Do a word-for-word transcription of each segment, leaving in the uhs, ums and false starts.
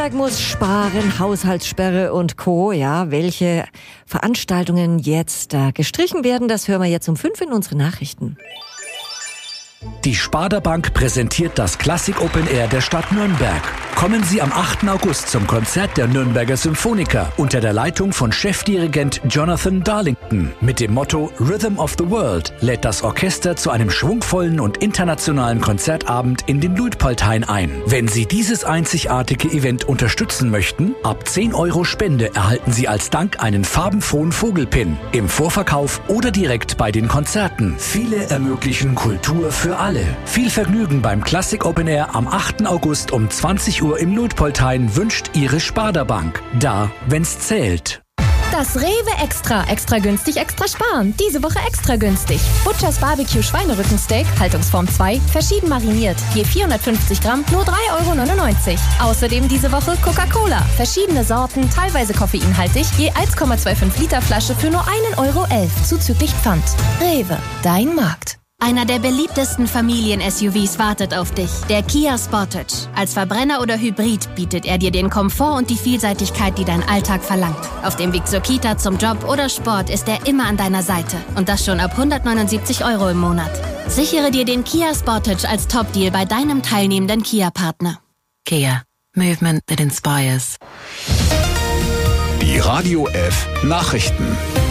Nürnberg muss sparen, Haushaltssperre und Co. Ja, welche Veranstaltungen jetzt da gestrichen werden, das hören wir jetzt um fünf in unsere Nachrichten. Die Sparda Bank präsentiert das Classic Open Air der Stadt Nürnberg. Kommen Sie am achten August zum Konzert der Nürnberger Symphoniker unter der Leitung von Chefdirigent Jonathan Darlington. Mit dem Motto Rhythm of the World lädt das Orchester zu einem schwungvollen und internationalen Konzertabend in den Luitpoldhain ein. Wenn Sie dieses einzigartige Event unterstützen möchten, ab zehn Euro Spende erhalten Sie als Dank einen farbenfrohen Vogelpin. Im Vorverkauf oder direkt bei den Konzerten. Viele ermöglichen Kultur für alle. Viel Vergnügen beim Classic Open Air am achten August um zwanzig Uhr im Luitpoldhain wünscht Ihre Sparda Bank. Da, wenn's zählt. Das Rewe Extra. Extra günstig, extra sparen. Diese Woche extra günstig. Butchers Barbecue Schweinerückensteak, Haltungsform zwei, verschieden mariniert. Je vierhundertfünfzig Gramm, nur drei Euro neunundneunzig. Außerdem diese Woche Coca-Cola. Verschiedene Sorten, teilweise koffeinhaltig, je eins Komma fünfundzwanzig Liter Flasche für nur ein Euro elf, zuzüglich Pfand. Rewe, dein Markt. Einer der beliebtesten Familien-S U Vs wartet auf dich, der Kia Sportage. Als Verbrenner oder Hybrid bietet er dir den Komfort und die Vielseitigkeit, die dein Alltag verlangt. Auf dem Weg zur Kita, zum Job oder Sport ist er immer an deiner Seite. Und das schon ab hundertneunundsiebzig Euro im Monat. Sichere dir den Kia Sportage als Top-Deal bei deinem teilnehmenden Kia-Partner. Kia. Movement that inspires. Die Radio F Nachrichten.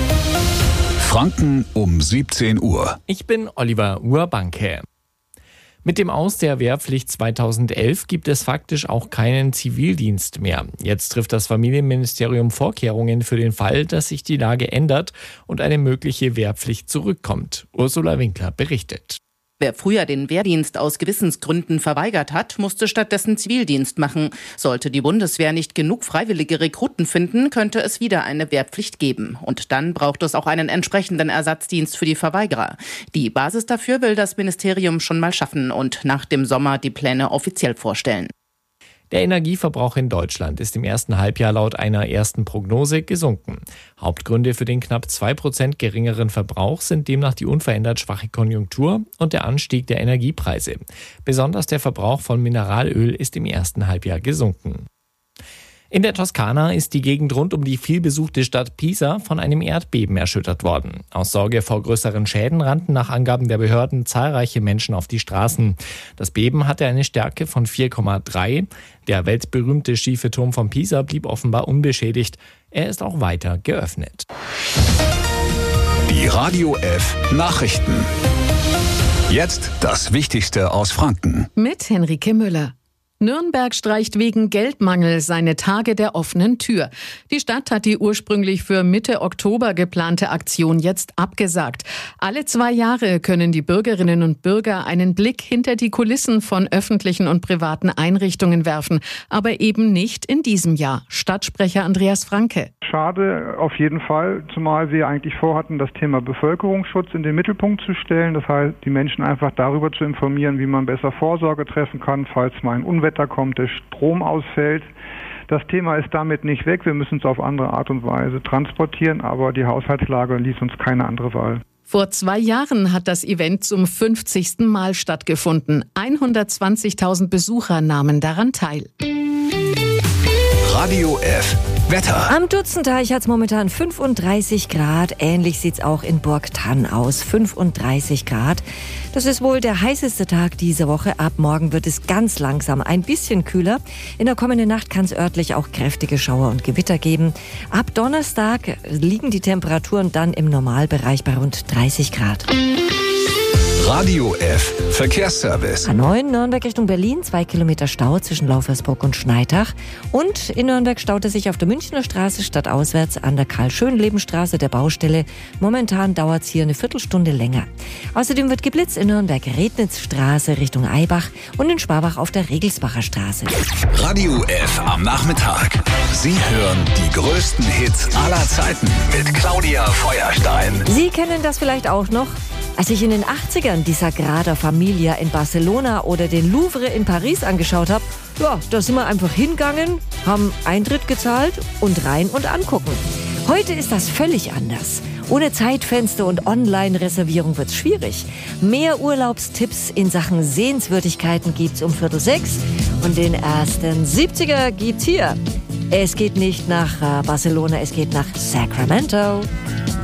Franken um siebzehn Uhr. Ich bin Oliver Urbanke. Mit dem Aus der Wehrpflicht zweitausendelf gibt es faktisch auch keinen Zivildienst mehr. Jetzt trifft das Familienministerium Vorkehrungen für den Fall, dass sich die Lage ändert und eine mögliche Wehrpflicht zurückkommt. Ursula Winkler berichtet. Wer früher den Wehrdienst aus Gewissensgründen verweigert hat, musste stattdessen Zivildienst machen. Sollte die Bundeswehr nicht genug freiwillige Rekruten finden, könnte es wieder eine Wehrpflicht geben. Und dann braucht es auch einen entsprechenden Ersatzdienst für die Verweigerer. Die Basis dafür will das Ministerium schon mal schaffen und nach dem Sommer die Pläne offiziell vorstellen. Der Energieverbrauch in Deutschland ist im ersten Halbjahr laut einer ersten Prognose gesunken. Hauptgründe für den knapp zwei Prozent geringeren Verbrauch sind demnach die unverändert schwache Konjunktur und der Anstieg der Energiepreise. Besonders der Verbrauch von Mineralöl ist im ersten Halbjahr gesunken. In der Toskana ist die Gegend rund um die vielbesuchte Stadt Pisa von einem Erdbeben erschüttert worden. Aus Sorge vor größeren Schäden rannten nach Angaben der Behörden zahlreiche Menschen auf die Straßen. Das Beben hatte eine Stärke von vier Komma drei. Der weltberühmte schiefe Turm von Pisa blieb offenbar unbeschädigt. Er ist auch weiter geöffnet. Die Radio F Nachrichten. Jetzt das Wichtigste aus Franken. Mit Henrike Müller. Nürnberg streicht wegen Geldmangel seine Tage der offenen Tür. Die Stadt hat die ursprünglich für Mitte Oktober geplante Aktion jetzt abgesagt. Alle zwei Jahre können die Bürgerinnen und Bürger einen Blick hinter die Kulissen von öffentlichen und privaten Einrichtungen werfen, aber eben nicht in diesem Jahr. Stadtsprecher Andreas Franke. Schade auf jeden Fall, zumal wir eigentlich vorhatten, das Thema Bevölkerungsschutz in den Mittelpunkt zu stellen. Das heißt, die Menschen einfach darüber zu informieren, wie man besser Vorsorge treffen kann, falls mal ein Unwetter kommt, der Strom ausfällt. Das Thema ist damit nicht weg. Wir müssen es auf andere Art und Weise transportieren, aber die Haushaltslage ließ uns keine andere Wahl. Vor zwei Jahren hat das Event zum fünfzigsten Mal stattgefunden. hundertzwanzigtausend Besucher nahmen daran teil. Radio F Wetter. Am Dutzenteich hat es momentan fünfunddreißig Grad. Ähnlich sieht es auch in Burgthann aus. fünfunddreißig Grad. Das ist wohl der heißeste Tag diese Woche. Ab morgen wird es ganz langsam ein bisschen kühler. In der kommenden Nacht kann es örtlich auch kräftige Schauer und Gewitter geben. Ab Donnerstag liegen die Temperaturen dann im Normalbereich bei rund dreißig Grad. Radio F Verkehrsservice. A neun Nürnberg Richtung Berlin, zwei Kilometer Stau zwischen Laufersburg und Schneidach. Und in Nürnberg staut es sich auf der Münchner Straße stadtauswärts an der Karl-Schönleben-Straße der Baustelle. Momentan dauert es hier eine Viertelstunde länger. Außerdem wird geblitzt in Nürnberg Rednitzstraße Richtung Eibach und in Schwabach auf der Regelsbacher Straße. Radio F am Nachmittag. Sie hören die größten Hits aller Zeiten mit Claudia Feuerstein. Sie kennen das vielleicht auch noch. Als ich in den achtzigern die Sagrada Familia in Barcelona oder den Louvre in Paris angeschaut habe, ja, da sind wir einfach hingegangen, haben Eintritt gezahlt und rein und angucken. Heute ist das völlig anders. Ohne Zeitfenster und Online-Reservierung wird's schwierig. Mehr Urlaubstipps in Sachen Sehenswürdigkeiten gibt's um Viertel sechs. Und den ersten siebziger gibt's hier. Es geht nicht nach Barcelona, es geht nach Sacramento.